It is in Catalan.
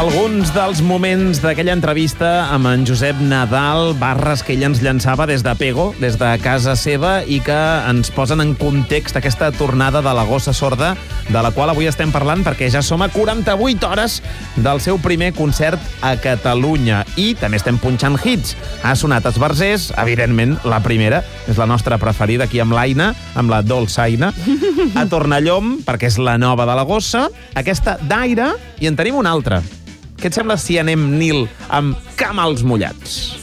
Alguns dels moments d'aquella entrevista amb en Josep Nadal, barres que ell ens llançava des de Pego, des de casa seva, i que ens posen en context aquesta tornada de la Gossa Sorda, de la qual avui estem parlant perquè ja som a 48 hores del seu primer concert a Catalunya. I també estem punxant hits. Ha sonat Esbarzers, evidentment, la primera, és la nostra preferida aquí amb l'Aina, amb la Dolçaina. A Tornallom, perquè és la nova de la Gossa, aquesta d'Aire, i en tenim una altra. Què et sembla si anem, Nil, amb Camals Mullats?